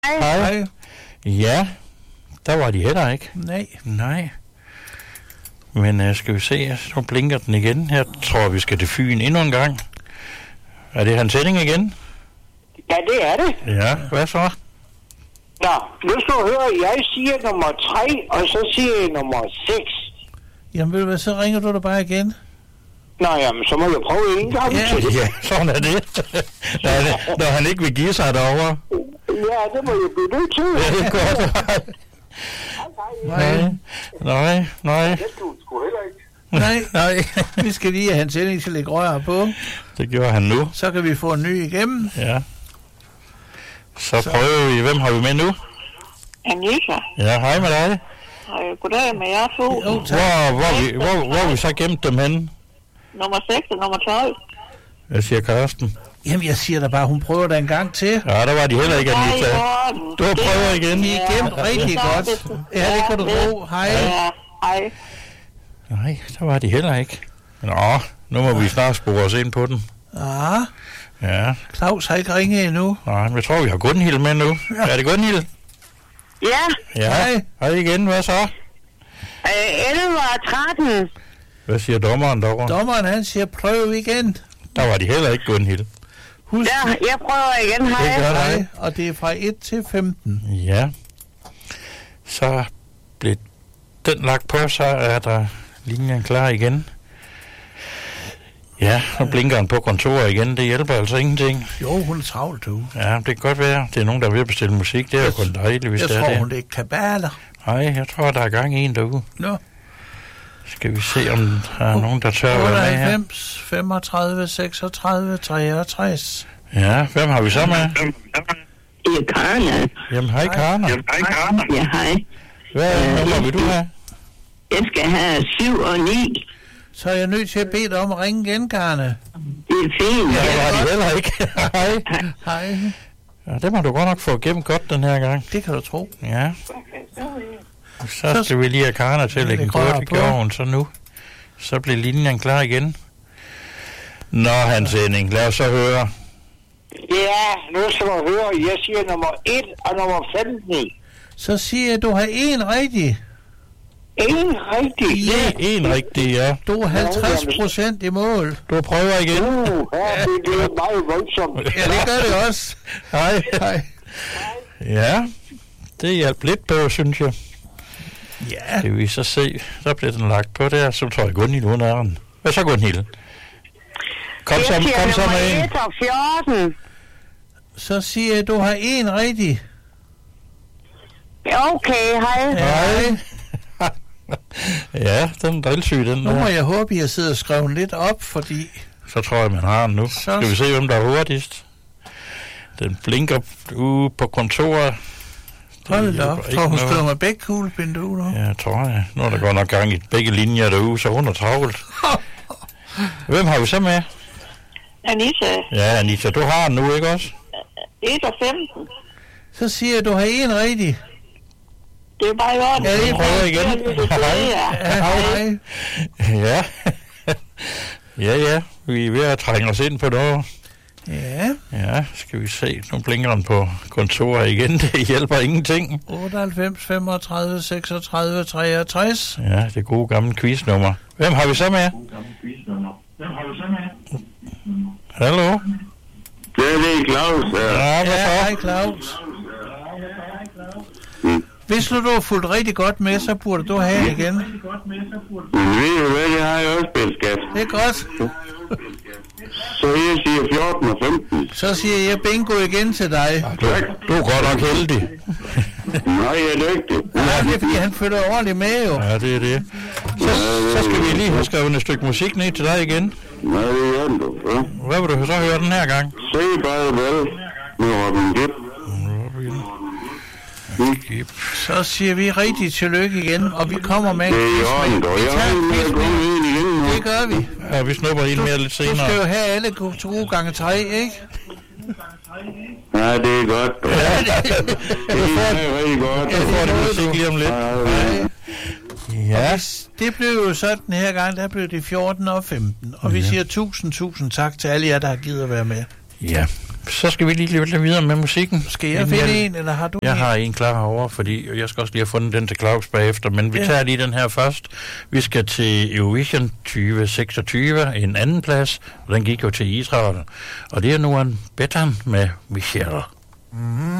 Hej. Ja, der var de heller ikke. Nej. Men skal vi se, så blinker den igen. Her tror vi skal til Fyn endnu en gang. Er det hans sending igen? Ja, det er det. Ja, hvad så? Nå, nu skal du høre, jeg siger nummer 3, og så siger jeg nummer 6. Jamen ved du hvad, så ringer du da bare igen. Nå, jamen, så må jeg prøve en gang til. Ja, sådan er det. Når han ikke vil give sig derovre. Ja, det må jeg blive nødt til. Ja, det er godt. Nej. Det skulle sgu heller ikke. Nej. Vi skal lige have hans sending til at lægge rør på. Det gjorde han nu. Så kan vi få en ny igennem. Ja. Så prøver vi. Hvem har vi med nu? Anita. Ja, hej med dig. Goddag med jer to. Hvor vi så gemt dem henne? Nummer 6 og nummer 12. Jeg siger Karsten. Jamen, jeg siger da bare, hun prøver da en gang til. Ja, der var de heller ikke, Anita. Du prøver igen. I er gemt rigtig godt. Ja, det kan du tro. Hej. Hej. Nej, der var de heller ikke. Nå, nu må vi snart spore os ind på den. Ja. Claus har ikke ringet endnu. Nej, men jeg tror, vi har Gunhild med nu. Ja. Er det Gunhild? Ja. Hej igen. Hvad så? 11 og 13. Hvad siger dommeren derovre? Dommeren, han siger, prøv igen. Der var de heller ikke, Gunhild. Ja, jeg prøver igen. Hej. Det gør dig. Og det er fra 1 til 15. Ja. Så blev den lagt på, så er der linjen klar igen. Ja, så blinker han på kontoret igen. Det hjælper altså ingenting. Jo, hun er travlt, du. Ja, det kan godt være. Det er nogen, der er ved at bestille musik. Det er jo kun dejligt, hvis det er det. Jeg tror, hun ikke kan bære. Nej, jeg tror, der er gang i en derude. Nå. Skal vi se, om der er nogen, der tør være med her. 98, 35, 36, 63. Ja, hvem har vi så med? Det er Karne. Jamen, hej Karne. Ja, hej. Hvad nummer vil du have? Jeg skal have 7 og 9. Så er jeg nødt til at bede dig om at ringe igen, Karne. Det er fint. Ja, det var de heller ikke. Hej. Ja, det må du godt nok få gennem godt den her gang. Det kan du tro. Ja. Så skal vi lige have Karne til at lægge en kort i gården, så nu. Så bliver linjen klar igen. Nå, Hans Henning, lad os så høre. Ja, nu skal du høre, jeg siger nummer 1 og nummer 15. Så siger jeg, at du har en rigtig. En rigtig? Ja, en rigtig, ja. Du er 50% i mål. Du prøver igen. Ja, det er meget voldsomt. Ja, det gør det også. Hej. Ja, det hjalp lidt på, synes jeg. Ja. Skal vi så se. Så bliver den lagt på der, så tror jeg Gunhild uden æren. Hvad så, Gunhild? Kom så med en. 1 og 14. Så siger jeg, at du har en rigtig. Okay, hej. Hej. Ja, den er drillsyg, den Nu må der. jeg håbe, at jeg sidder og skrevet lidt op, fordi... Så tror jeg, man har den nu. Skal vi se, hvem der er hurtigst? Den blinker ude på kontoret. Hold da op. Tror hun skriver med begge kuglepind nu? Ja, tror jeg. Nu er der godt nok gang i begge linjer derude, så hun er travlt. Hvem har vi så med? Anita. Ja, Anita, du har den nu, ikke også? 1 og 15. Så siger jeg, at du har en rigtig. Det er bare i orden. Ja, det prøver igen. Hej. Ja. Ja. Vi er ved at trænge os ind på noget. Ja, skal vi se. Nu blinker den på kontoret igen. Det hjælper ingenting. 98, 35, 36, 63. Ja, det gode gamle quiznummer. Hvem har vi så med? Hallo? Det er Claus. Ja, hej Claus. Hvis du har fulgt rigtig godt med, så burde du have igen. Men ved du hvad, det har jeg også spillet, skat. Det er godt. Så jeg siger 14 og 15. Så siger jeg bingo igen til dig. Du er godt nok heldig. Nej, jeg er dygtig. Nej, det er fordi, han følger ordentligt med jo. Ja, det er det. Så skal vi lige have skrevet et stykke musik ned til dig igen. Nej, det er du. Ja. Hvad vil du så høre den her gang? Se bare vel med Robin Gibb. Så siger vi rigtig tillykke igen, og vi kommer med. Det er i orden, dog. Jeg har med at komme ind igen. Det gør vi. Ja, vi snupper ind mere lidt senere. Du skal jo have alle 2 gange 3, ikke? Ja, det er godt. Ja, det er rigtig godt. Jeg får det musik lige om lidt. Ja. Det blev jo sådan den her gang, der blev det 14 og 15. Og vi siger tusind tak til alle jer, der har givet at være med. Ja. Så skal vi lige lidt videre med musikken. Skal jeg finde en, eller har du Jeg en? har en klar herovre, fordi jeg skal også lige have fundet den til Claus bagefter, men vi tager lige den her først. Vi skal til Eurovision 2026, en anden plads, og den gik jo til Israel. Og det er nu en Betan med Michelle.